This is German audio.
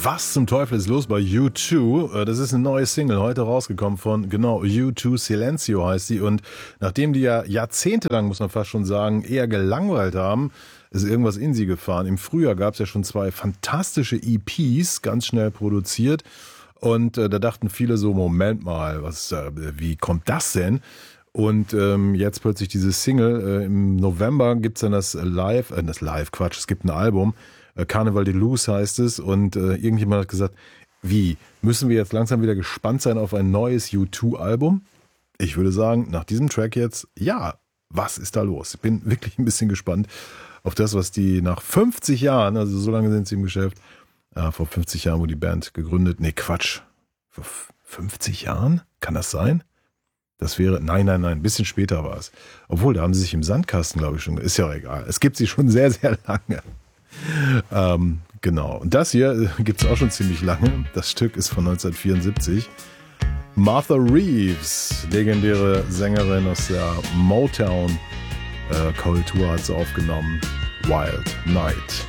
Was zum Teufel ist los bei U2? Das ist eine neue Single, heute rausgekommen von, genau, U2 Silencio heißt die. Und nachdem die ja jahrzehntelang, muss man fast schon sagen, eher gelangweilt haben, ist irgendwas in sie gefahren. Im Frühjahr gab es ja schon 2 fantastische EPs, ganz schnell produziert. Und da dachten viele so, Moment mal, wie kommt das denn? Und jetzt plötzlich diese Single. Im November gibt's dann es gibt ein Album. Carnival de Luz heißt es. Und irgendjemand hat gesagt, wie, müssen wir jetzt langsam wieder gespannt sein auf ein neues U2-Album? Ich würde sagen, nach diesem Track jetzt, ja, was ist da los? Ich bin wirklich ein bisschen gespannt auf das, was die nach 50 Jahren, also so lange sind sie im Geschäft, vor 50 Jahren wurde die Band gegründet. Nee, Quatsch. Vor 50 Jahren? Kann das sein? Das wäre, nein, ein bisschen später war es. Obwohl, da haben sie sich im Sandkasten, glaube ich, schon, ist ja auch egal. Es gibt sie schon sehr, sehr lange. Genau. Und das hier gibt es auch schon ziemlich lange. Das Stück ist von 1974. Martha Reeves, legendäre Sängerin aus der Motown-Kultur, hat sie aufgenommen. Wild Night.